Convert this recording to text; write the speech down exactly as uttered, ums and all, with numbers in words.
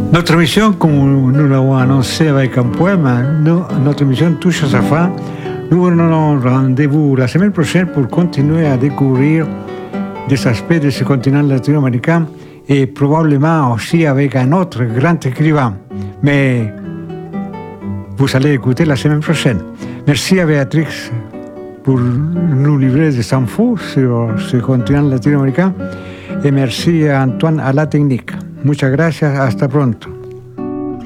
Notre mission, comme nous l'avons annoncé avec un poème, nous, notre mission touche à sa fin. Nous vous donnons rendez-vous la semaine prochaine pour continuer à découvrir des aspects de ce continent latino-américain et probablement aussi avec un autre grand écrivain. Mais vous allez écouter la semaine prochaine. Merci à Béatrix pour nous livrer des infos sur ce continent latino-américain et merci à Antoine à la technique. Muchas gracias, hasta pronto.